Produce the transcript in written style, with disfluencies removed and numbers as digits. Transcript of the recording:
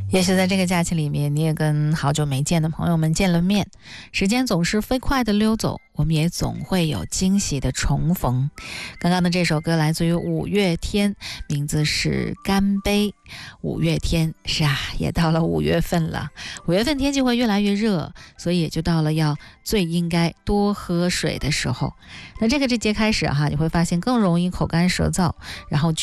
也许在这个假期里面，你也跟好久没见的朋友们见了面，时间总是飞快的溜走，我们也总会有惊喜的重逢。刚刚的这首歌来自于五月天，名字是《干杯》。五月天，是啊，也到了5月份了。5月份天气会越来越热，所以也就到了要最应该多喝水的时候。那这个季节开始你会发现更容易口干舌燥，然后